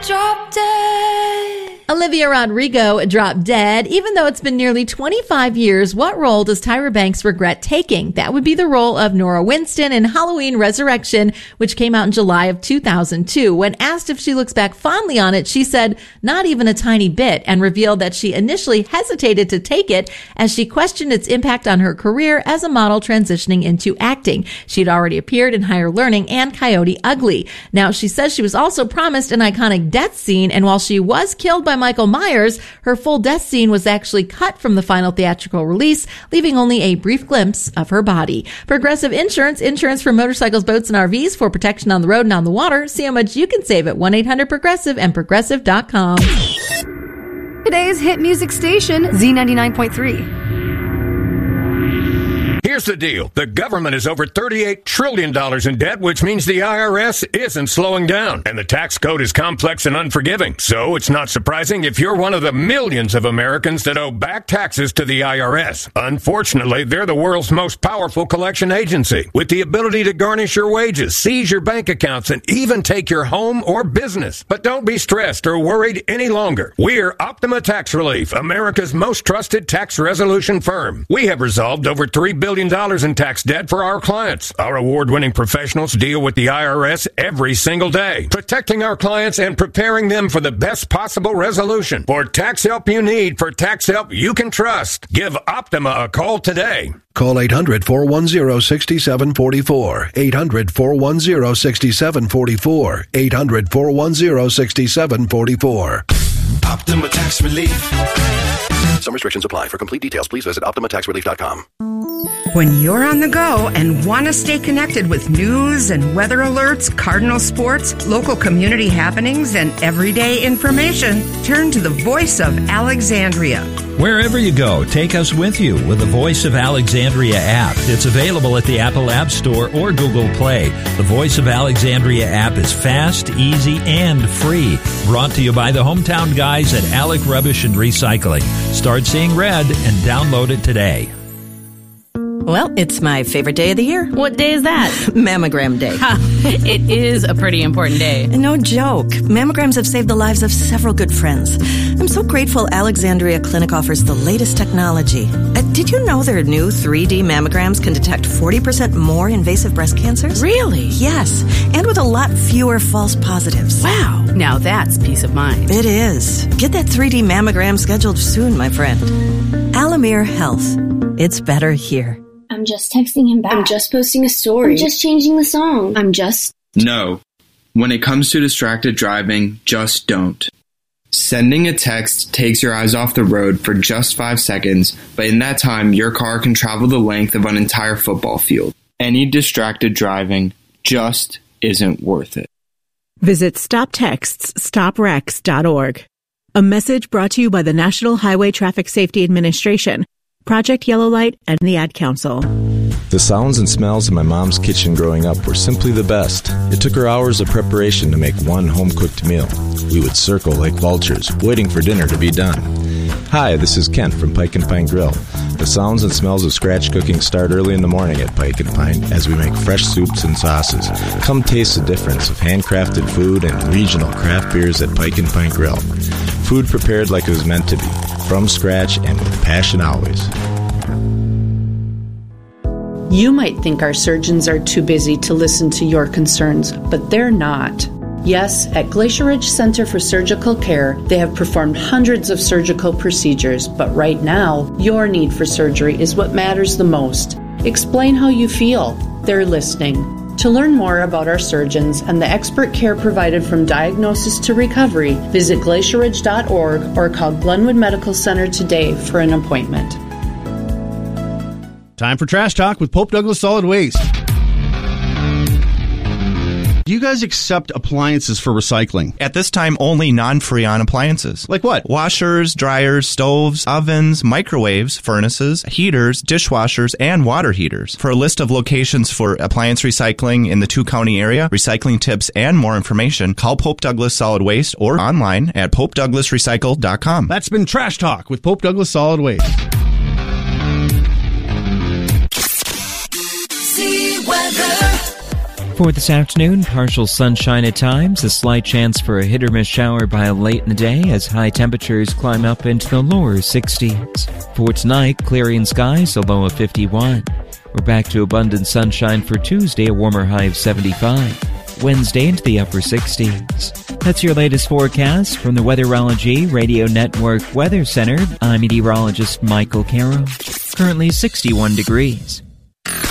drop dead. Olivia Rodrigo dropped dead. Even though it's been nearly 25 years, what role does Tyra Banks regret taking? That would be the role of Nora Winston in Halloween Resurrection, which came out in July of 2002. When asked if she looks back fondly on it, she said, not even a tiny bit, and revealed that she initially hesitated to take it as she questioned its impact on her career as a model transitioning into acting. She'd already appeared in Higher Learning and Coyote Ugly. Now, she says she was also promised an iconic death scene, and while she was killed by Michael Myers, her full death scene was actually cut from the final theatrical release, leaving only a brief glimpse of her body. Progressive Insurance for motorcycles, boats, and RVs for protection on the road and on the water. See how much you can save at 1-800-PROGRESSIVE and Progressive.com. Today's hit music station, Z99.3. Here's the deal. The government is over $38 trillion in debt, which means the IRS isn't slowing down. And the tax code is complex and unforgiving. So it's not surprising if you're one of the millions of Americans that owe back taxes to the IRS. Unfortunately, they're the world's most powerful collection agency, with the ability to garnish your wages, seize your bank accounts, and even take your home or business. But don't be stressed or worried any longer. We're Optima Tax Relief, America's most trusted tax resolution firm. We have resolved over $3 billion in tax debt for our clients. Our award-winning professionals deal with the IRS every single day, protecting our clients and preparing them for the best possible resolution. For tax help you need, for tax help you can trust, give Optima a call today. Call 800-410-6744. 800-410-6744. 800-410-6744. Optima Tax Relief. Some restrictions apply. For complete details, please visit OptimaTaxRelief.com. When you're on the go and want to stay connected with news and weather alerts, Cardinal sports, local community happenings, and everyday information, turn to the Voice of Alexandria. Wherever you go, take us with you with the Voice of Alexandria app. It's available at the Apple App Store or Google Play. The Voice of Alexandria app is fast, easy, and free. Brought to you by the hometown guys at Alec Rubbish and Recycling. Start seeing red and download it today. Well, it's my favorite day of the year. What day is that? Mammogram Day. It is a pretty important day. No joke. Mammograms have saved the lives of several good friends. I'm so grateful Alexandria Clinic offers the latest technology. Did you know their new 3D mammograms can detect 40% more invasive breast cancers? Really? Yes, and with a lot fewer false positives. Wow. Now that's peace of mind. It is. Get that 3D mammogram scheduled soon, my friend. Alamere Health. It's better here. I'm just texting him back. I'm just posting a story. I'm just changing the song. No. When it comes to distracted driving, just don't. Sending a text takes your eyes off the road for just 5 seconds, but in that time, your car can travel the length of an entire football field. Any distracted driving just isn't worth it. Visit StopTextsStopWrecks.org. A message brought to you by the National Highway Traffic Safety Administration, Project Yellow Light, and the Ad Council. The sounds and smells in my mom's kitchen growing up were simply the best. It took her hours of preparation to make one home-cooked meal. We would circle like vultures, waiting for dinner to be done. Hi, this is Kent from Pike and Pine Grill. The sounds and smells of scratch cooking start early in the morning at Pike and Pine as we make fresh soups and sauces. Come taste the difference of handcrafted food and regional craft beers at Pike and Pine Grill. Food prepared like it was meant to be, from scratch and with passion always. You might think our surgeons are too busy to listen to your concerns, but they're not. Yes, at Glacier Ridge Center for Surgical Care, they have performed hundreds of surgical procedures, but right now, your need for surgery is what matters the most. Explain how you feel. They're listening. To learn more about our surgeons and the expert care provided from diagnosis to recovery, visit glacierridge.org or call Glenwood Medical Center today for an appointment. Time for Trash Talk with Pope Douglas Solid Waste. Do you guys accept appliances for recycling? At this time, only non-Freon appliances. Like what? Washers, dryers, stoves, ovens, microwaves, furnaces, heaters, dishwashers, and water heaters. For a list of locations for appliance recycling in the two-county area, recycling tips, and more information, call Pope Douglas Solid Waste or online at popedouglasrecycle.com. That's been Trash Talk with Pope Douglas Solid Waste. See weather. For this afternoon, partial sunshine at times, a slight chance for a hit-or-miss shower by late in the day as high temperatures climb up into the lower 60s. For tonight, clearing skies, a low of 51. We're back to abundant sunshine for Tuesday, a warmer high of 75. Wednesday into the upper 60s. That's your latest forecast from the Weatherology Radio Network Weather Center. I'm meteorologist Michael Carroll. Currently 61 degrees.